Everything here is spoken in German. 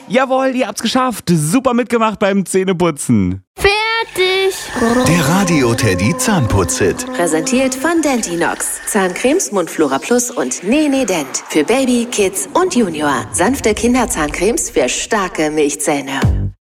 Jawohl, ihr habt's geschafft. Super mitgemacht beim Zähneputzen. Fertig. Der Radio Teddy Zahnputz-Hit. Präsentiert von Dentinox. Zahncremes, Mundflora Plus und Nene Dent. Für Baby, Kids und Junior. Sanfte Kinderzahncremes für starke Milchzähne.